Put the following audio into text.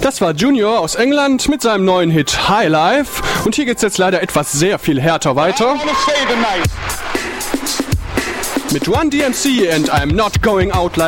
Das war Junior aus England mit seinem neuen Hit High Life. Und hier geht's jetzt leider etwas sehr viel härter weiter. Mit Run DMC and I'm Not Going Out Like